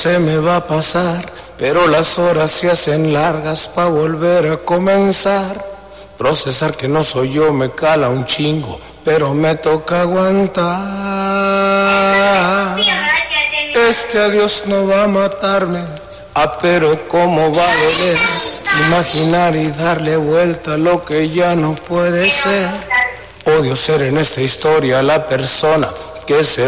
se me va a pasar, pero las horas se hacen largas pa' volver a comenzar. Procesar que no soy yo me cala un chingo, pero me toca aguantar. Este adiós no va a matarme, pero cómo va a doler imaginar y darle vuelta a lo que ya no puede ser. Odio ser en esta historia la persona que se